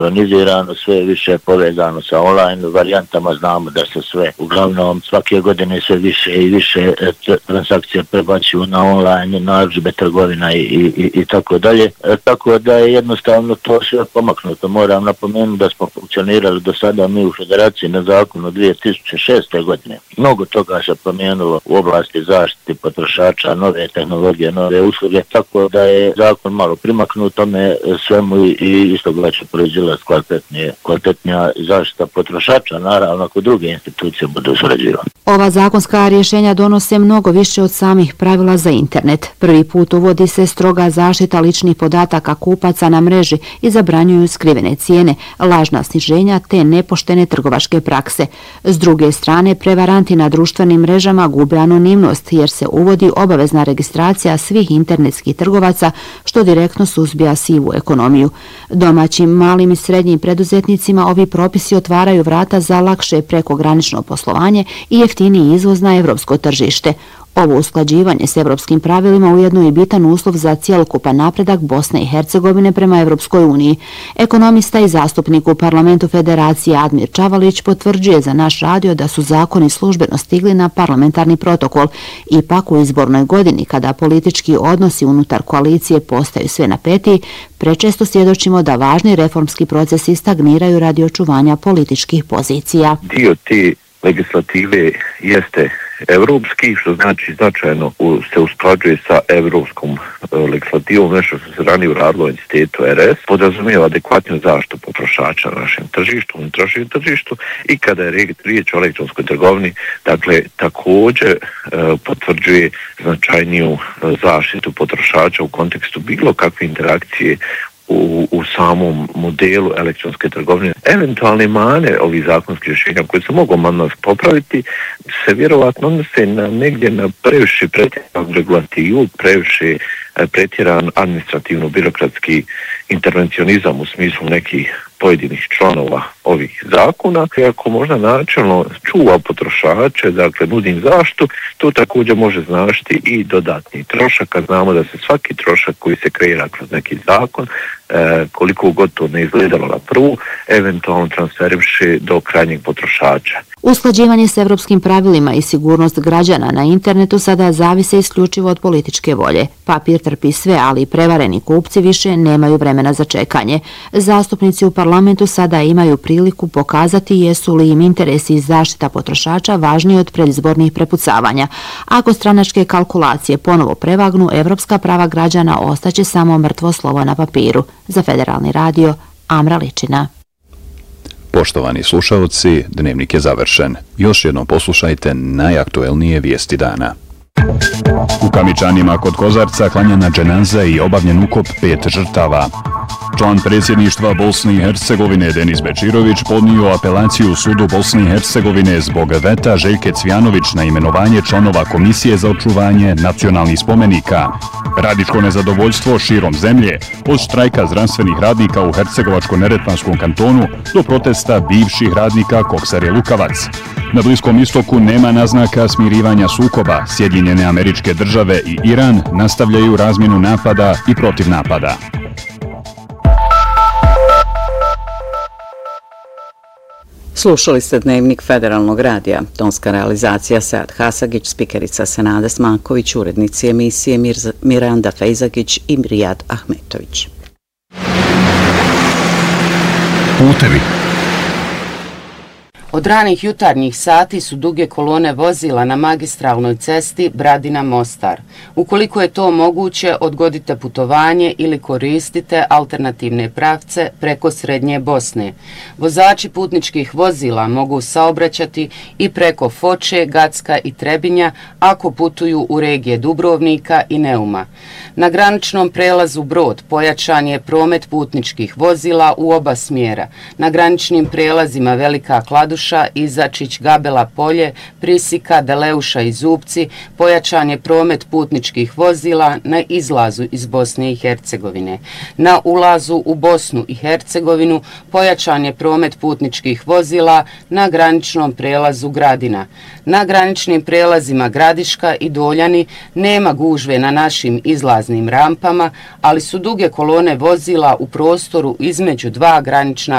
organizirano, sve više povezano sa online varijantama, znamo da se sve uglavnom svake godine sve više i više transakcije prebacuju na online, narudžbe trgovina i tako dalje. Tako da je jednostavno to sve pomaknuto. Moram napomenuti da smo funkcionirali do sada mi u Federaciji na zakonu 2006. godine. Mnogo toga se promijenilo u oblasti zaštite potrošača, nove tehnologije, nove usluge, tako da je zakon malo primaknut tome svemu i isto ga će proizilaz kvalitetnija zaštita potrošača, naravno ako druge institucije budu surađivane. Ova zakonska rješenja donose mnogo više od samih pravila za internet. Prvi put uvodi se stroga zaštita ličnih podataka kupaca na mreži i zabranjuju skrivene cijene, lažna sniženja te nepoštene trgovačke prakse. S druge strane, prevaranti na društvenim mrežama gube anonimnost jer se uvodi obavezna registracija svih internetskih trgovaca što direktno suzbija sivu ekonomiju. Domaćim, malim i srednjim preduzetnicima ovi propisi otvaraju vrata za lakše prekogranično poslovanje i jeftiniji izvoz na evropsko tržište. Ovo usklađivanje s evropskim pravilima ujedno je bitan uslov za cjelokupan napredak Bosne i Hercegovine prema Evropskoj uniji. Ekonomista i zastupnik u parlamentu Federacije Admir Čavalić potvrđuje za naš radio da su zakoni službeno stigli na parlamentarni protokol. Ipak u izbornoj godini, kada politički odnosi unutar koalicije postaju sve napetiji, prečesto svjedočimo da važni reformski procesi stagniraju radi očuvanja političkih pozicija. Dio te legislative jeste evropski, što znači značajno se usklađuje sa evropskom legislativom, nešto što se ranije uradilo u entitetu RS, podrazumijeva adekvatnu zaštitu potrošača na našem tržištu, unutrašnjem tržištu i kada je riječ o elektronskoj trgovini, dakle također potvrđuje značajniju zaštitu potrošača u kontekstu bilo kakve interakcije u samom modelu elektronske trgovine. Eventualne mane ovih zakonskih rješenja koje se mogu amandmanski popraviti se vjerovatno odnose negdje na previše pretjeranu regulativu, previše pretjeran administrativno-birokratski intervencionizam u smislu nekih pojedinih članova ovih zakona. Ako možda načelno čuva potrošače, dakle nudim zaštitu, to također može značiti i dodatni trošak, a znamo da se svaki trošak koji se kreira kroz neki zakon, koliko god to ne izgledalo na prvu, eventualno transferiše do krajnjeg potrošača. Usklađivanje s evropskim pravilima i sigurnost građana na internetu sada zavise isključivo od političke volje. Papir trpi sve, ali prevareni kupci više nemaju vremena za čekanje. Zastupnici u parlamentu sada imaju priliku pokazati jesu li im interesi i zaštita potrošača važniji od predizbornih prepucavanja. Ako stranačke kalkulacije ponovo prevagnu, evropska prava građana ostaće samo mrtvo slovo na papiru. Za Federalni radio, Amra Ličina. Poštovani slušalci, dnevnik je završen. Još jednom poslušajte najaktuelnije vijesti dana. U Kamičanima kod Kozarca klanjana dženaza i obavljen ukop 5 žrtava. Član predsjedništva Bosne i Hercegovine Denis Bečirović podnio apelaciju sudu Bosne i Hercegovine zbog veta Željke Cvjanović na imenovanje članova Komisije za očuvanje nacionalnih spomenika. Radičko nezadovoljstvo širom zemlje, od štrajka zdravstvenih radnika u Hercegovačko-Neretvanskom kantonu do protesta bivših radnika Koksare Lukavac. Na Bliskom istoku nema naznaka smirivanja sukoba. Sjedinjene Američke Države i Iran nastavljaju razmjenu napada i protivnapada. Slušali ste dnevnik Federalnog radija. Tonska realizacija Sead Hasagić, spikerica Senada Smanković, urednici emisije Miranda Fejzagić i Rijad Ahmetović. Putevi. Od ranih jutarnjih sati su duge kolone vozila na magistralnoj cesti Bradina-Mostar. Ukoliko je to moguće, odgodite putovanje ili koristite alternativne pravce preko Srednje Bosne. Vozači putničkih vozila mogu saobraćati i preko Foče, Gacka i Trebinja ako putuju u regije Dubrovnika i Neuma. Na graničnom prelazu Brod pojačan je promet putničkih vozila u oba smjera. Na graničnim prelazima Velika Kladuša, Izačić, Gabela Polje, Prisika, Deleuša i Zubci pojačan je promet putničkih vozila na izlazu iz Bosne i Hercegovine. Na ulazu u Bosnu i Hercegovinu pojačan je promet putničkih vozila na graničnom prelazu Gradina. Na graničnim prelazima Gradiška i Doljani nema gužve na našim izlaznim rampama, ali su duge kolone vozila u prostoru između dva granična